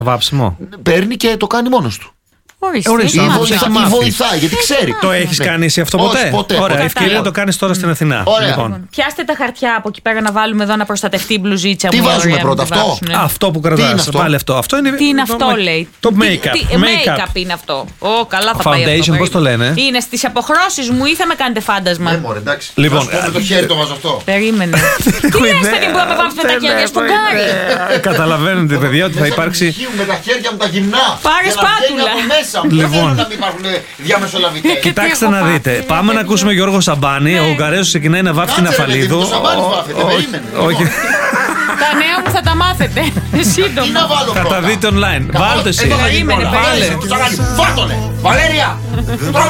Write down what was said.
Βάψιμο. Παίρνει και το κάνει μόνος του. Ορίστε. Ή βοηθάει, γιατί ξέρει. Το έχεις κάνει εσύ αυτό ποτέ? Ποτέ. Ωραία, ευκαιρία να το κάνεις τώρα στην Αθηνά. Λοιπόν. Πιάστε τα χαρτιά από εκεί πέρα να βάλουμε εδώ να προστατευτεί η μπλουζίτσα μου. Τι βάζουμε πρώτα, αυτό? Αυτό που κρατάς. Πάλι αυτό. Τι είναι αυτό, λέει? Το make-up. Make-up είναι αυτό. Καλά θα πάει αυτό. Foundation, πώς το λένε? Είναι στις αποχρώσεις μου ή θα με κάνετε φάντασμα? Μωρέ, εντάξει. Λοιπόν, με το χέρι το βάζω αυτό. Περίμενε. Τι λες, παιδί που θα βάψουμε τα χέρια στον Κάρι? Καταλαβαίνετε, παιδιά, ότι θα υπάρξει. Με τα χέρια μου τα γυμνά. Πάρε σπάτουλα. Λοιπόν, να μην υπάρχουν διαμεσολαβητές. Κοιτάξτε να δείτε. Πάμε να ακούσουμε Γιώργο Σαμπάνη. Ο Ουγγαρέζος ξεκινάει να βάφει την Αφαλίδου. Το Σαμπάνης βάφεται, περίμενε. Όχι. Τα νέα μου θα τα μάθετε. Σύντομα. Τι να βάλω Θα πρώτα? τα δείτε online. Βάλτε εσύ. Περίμενε. Βάλτονε. Βαλέρια.